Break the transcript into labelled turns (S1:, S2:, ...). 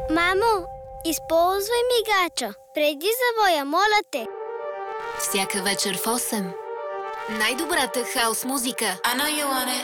S1: Мамо, използвай мигача. Преди завоя, моля те.
S2: Всяка вечер в 8. Най-добрата хаос музика.